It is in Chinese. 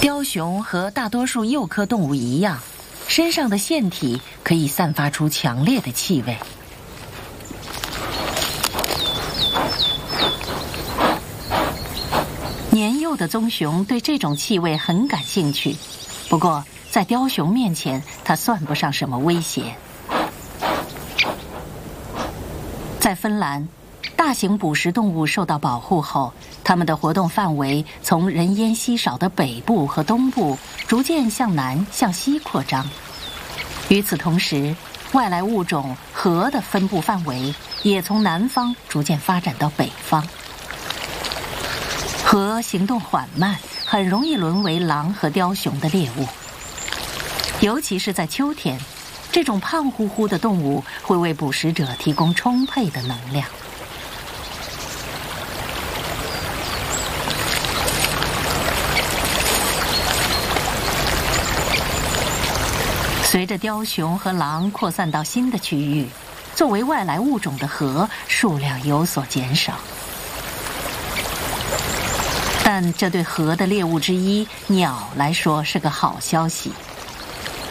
雕熊和大多数幼科动物一样，身上的腺体可以散发出强烈的气味。年幼的棕熊对这种气味很感兴趣，不过在雕熊面前，它算不上什么威胁。在芬兰，大型捕食动物受到保护后，它们的活动范围从人烟稀少的北部和东部逐渐向南向西扩张。与此同时，外来物种河的分布范围也从南方逐渐发展到北方。河行动缓慢，很容易沦为狼和雕熊的猎物。尤其是在秋天，这种胖乎乎的动物会为捕食者提供充沛的能量。随着雕熊和狼扩散到新的区域，作为外来物种的河数量有所减少。但这对河的猎物之一鸟来说是个好消息。